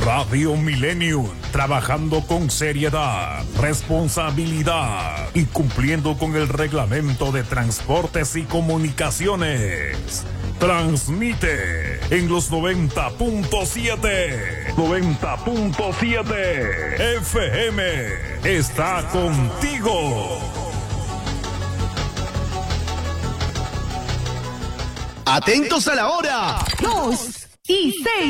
Radio Millennium, trabajando con seriedad, responsabilidad y cumpliendo con el reglamento de transportes y comunicaciones. Transmite en los 90.7. 90.7 FM. Está contigo. Atentos a la hora. 2:06.